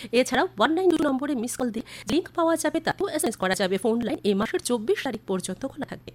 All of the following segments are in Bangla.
এছাড়াও 1922 নম্বরে মিস কল দিয়ে লিঙ্ক পাওয়া যাবে, তাতেও এসএমএস করা যাবে। ফোন লাইন এই মাসের 24 তারিখ পর্যন্ত খোলা থাকবে।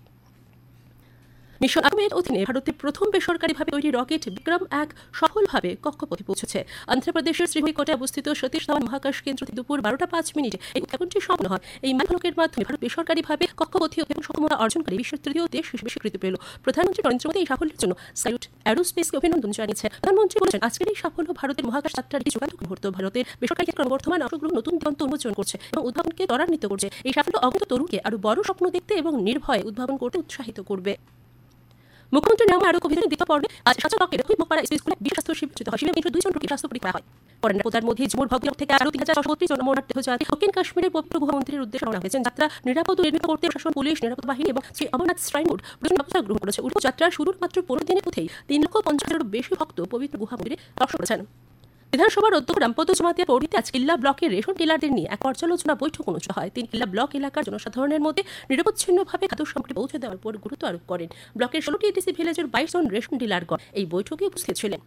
মিশন আগুনের অধীনে ভারতের প্রথম বেসরকারিভাবে তৈরি রকেট বিক্রম-1 সফলভাবে কক্ষপথে পৌঁছেছে। অন্ধ্রপ্রদেশের শ্রীহরিকোটায় অবস্থিত সতীশ ধাওয়ান মহাকাশ কেন্দ্র থেকে দুপুর 12:05 এই উৎক্ষেপণটি সম্পন্ন হয়। এই মাইলফলকের মাধ্যমে ভারত বেসরকারিভাবে কক্ষপথে উৎক্ষেপণ সক্ষমতা অর্জনকারী বিশ্বের তৃতীয় দেশ হিসেবে স্বীকৃতি পেল। প্রধানমন্ত্রী নরেন্দ্র মোদী এই সাফল্যের জন্য স্কাইরুট অ্যারোস্পেসকে অভিনন্দন জানিয়েছেন। প্রধানমন্ত্রী বলেছেন, আজকের এই সাফল্য ভারতের মহাকাশ যাত্রার একটি যুগান্তকারী মুহূর্ত। ভারতের বেসরকারি ক্রমবর্ধমান অংশগ্রহণ নতুন দিগন্ত উন্মোচন করছে এবং উদ্ভাবনকে ত্বরান্বিত করছে। এই সাফল্য অগণিত তরুণকে আরো বড় স্বপ্ন দেখতে এবং নির্ভয়ে উদ্ভাবন করতে উৎসাহিত করবে। মুখ্যমন্ত্রী নামে আরো অভিযানের দ্বিতীয় পর্বে আজ সাঁচালকের মোপাড়া স্কুলে বিশেষ স্বাস্থ্য শিবির অনুষ্ঠিত হয়। শিবিরে 2 জন রোগীর স্বাস্থ্য পরীক্ষা হয়। পরের পদার মধ্যে জম্মুর ভগ্নক থেকে আরো 3632 জন মোট দেহযাত্রী দক্ষিণ কাশ্মীরের পবিত্র গুহা মন্দিরের উদ্দেশ্যে রওনা হয়েছেন। যাত্রা নিরাপদ ও নির্বিঘ্ন করতে প্রশাসন, পুলিশ, নিরাপত্তা বাহিনী এবং শ্রী অমরনাথ শ্রাইন বোর্ড প্রয়োজনীয় ব্যবস্থা গ্রহণ করেছে। যাত্রা শুরুর মাত্র 15 দিনের মধ্যেই 3,50,000-এরও বেশি ভক্ত পবিত্র গুহা মন্দিরে দর্শন করেছেন। বিধানসভার অধ্যক্ষ রামপদ জমাতিয়া পৌরিতে আজ কিল্লা ব্লকের রেশন ডিলারদের নিয়ে এক পর্যালোচনা বৈঠক অনুষ্ঠিত হয়। তিনি কিল্লা ব্লক এলাকার জনসাধারণের মধ্যে নিরবচ্ছিন্নভাবে খাদ্য সামগ্রী পৌঁছে দেওয়ার উপর গুরুত্ব আরোপ করেন। ব্লকের 16টি এডিসি ভিলেজের 22 জন রেশন ডিলারগণ এই বৈঠকে উপস্থিত ছিলেন।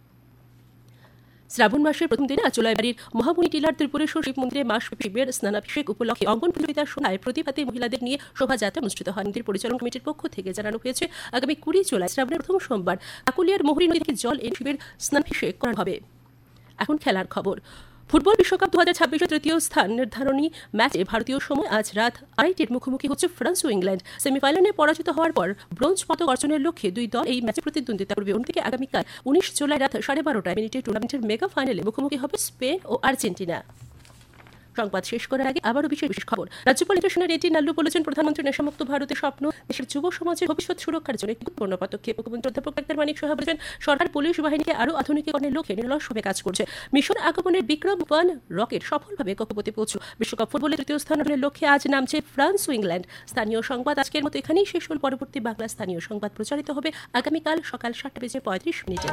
শ্রাবণ মাসের প্রথম দিনে আচলাইবাড়ির মহামুনি টিলার ত্রিপুরেশ্বর শিব মন্দিরে মাসব্যাপী শিবের স্নানাভিষেক উপলক্ষে অঙ্গন প্রতিযোগিতার সময় প্রতিভাতে মহিলাদের নিয়ে শোভাযাত্রা অনুষ্ঠিত হয়। মন্দির পরিচালন কমিটির পক্ষ থেকে জানানো হয়েছে, আগামী 20 জুলাই শ্রাবণের প্রথম সোমবার আকুলিয়ার মোহরী নদী থেকে জল এনে শিবের স্নানাভিষেক করা হবে। এখন খেলার খবর। ফুটবল বিশ্বকাপ 2026-এর তৃতীয় স্থান নির্ধারণী ম্যাচে ভারতীয় সময় আজ রাত 2:30-এর মুখোমুখি হচ্ছে ফ্রান্স ও ইংল্যান্ড। সেমিফাইনালে পরাজিত হওয়ার পর ব্রোঞ্জ পদক অর্জনের লক্ষ্যে দুই দল এই ম্যাচে প্রতিদ্বন্দ্বিতা করবে। অন্যদিকে আগামীকাল 19 জুলাই রাত 12:30 টুর্নামেন্টের মেগা ফাইনালে মুখোমুখি হবে স্পেন ও আর্জেন্টিনা। সংবাদ শেষ করার আগে আবারও বিশেষ খবর। রাজ্যপাল ইন্দ্রসেনা রেড্ডি নাল্লু বলেছেন, প্রধানমন্ত্রী নেশামুক্ত ভারতের স্বপ্ন দেশের যুব সমাজের ভবিষ্যৎ সুরক্ষার জন্য একটি গুরুত্বপূর্ণ পদক্ষেপ। মুখ্যমন্ত্রী অধ্যাপক ডাক্তার মানিক সাহা বলেছেন, সরকার পুলিশ বাহিনীকে আরও আধুনিকীকরণের লক্ষ্যে নিরলসভাবে কাজ করছে। মিশন আগমনের বিক্রম-1 রকেট সফলভাবে কক্ষপথে পৌঁছল। বিশ্বকাপ ফুটবলের তৃতীয় স্থানের লক্ষ্যে আজ নামছে ফ্রান্স ও ইংল্যান্ড। স্থানীয় সংবাদ আজকের মতো এখানেই শেষ হল। পরবর্তী বাংলা স্থানীয় সংবাদ প্রচারিত হবে আগামীকাল সকাল 7:35।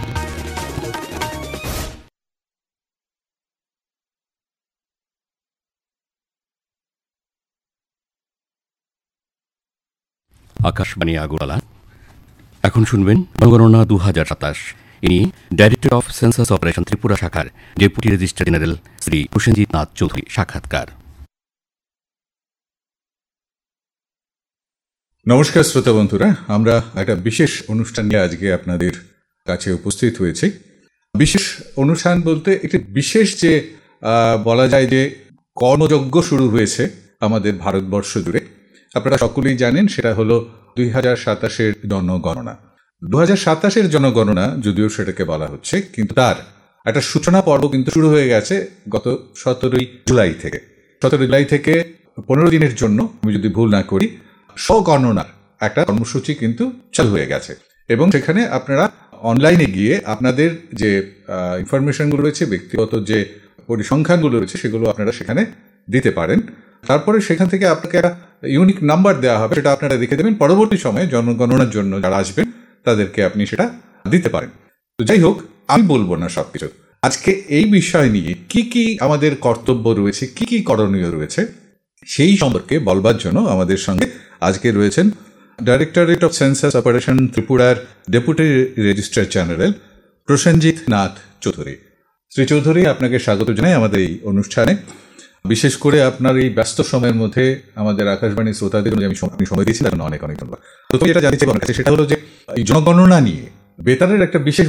আকাশবাণী আগরতলা। এখন শুনবেন জনগণনা 2027। ইনি director of census operation Tripura শাখার deputy registrar general Shri Prosenjit Nath Chowdhury. সাক্ষাৎকার। নমস্কার শ্রোতা বন্ধুরা, আমরা একটা বিশেষ অনুষ্ঠান নিয়ে আজকে আপনাদের কাছে উপস্থিত হয়েছি। বিশেষ অনুষ্ঠান বলতে একটি বিশেষ যে বলা যায় যে কর্মযজ্ঞ শুরু হয়েছে আমাদের ভারতবর্ষ জুড়ে। আপনারা সকলেই জানেন, সেটা হলো 2027-এর জনগণনা। 2027-এর জনগণনা যদিও সেটাকে বলা হচ্ছে, কিন্তু তার একটা সূচনা পর্ব কিন্তু শুরু হয়ে গেছে গত 17 জুলাই থেকে। 17 জুলাই থেকে 15 দিনের জন্য, আমি যদি ভুল না করি, স্বগণনার একটা কর্মসূচি কিন্তু চালু হয়ে গেছে এবং সেখানে আপনারা অনলাইনে গিয়ে আপনাদের যে ইনফরমেশনগুলো রয়েছে, ব্যক্তিগত যে পরিসংখ্যানগুলো রয়েছে, সেগুলো আপনারা সেখানে দিতে পারেন। তারপরে সেখান থেকে আপনাকে একটা ইউনিক নাম্বার দেওয়া হবে, সেটা আপনারা দেখে দেবেন। পরবর্তী সময়ে জনগণনার জন্য যারা আসবেন তাদেরকে আপনি সেটা দিতে পারেন। তো যাই হোক, আমি বলবো না সবকিছু। আজকে এই বিষয় নিয়ে কি কি আমাদের কর্তব্য রয়েছে, কি কি করণীয় রয়েছে, সেই সম্পর্কে বলবার জন্য আমাদের সঙ্গে আজকে রয়েছেন ডাইরেক্টরেট অফ সেন্সাস অপারেশন ত্রিপুরার deputy registrar general Prosenjit Nath Chowdhury. Shri Chowdhury, আপনাকে স্বাগত জানাই আমাদের এই অনুষ্ঠানে। বিশেষ করে আপনার এই ব্যস্ত সময়ের মধ্যে আমাদের আকাশবাণী শ্রোতাদের আমি সময় দিয়েছি, তার অনেক অনেক ধন্যবাদ। প্রথমে যেটা জানতে চাই আপনার কাছে, সেটা হলো যে এই জনগণনা নিয়ে বেতারের একটা বিশেষ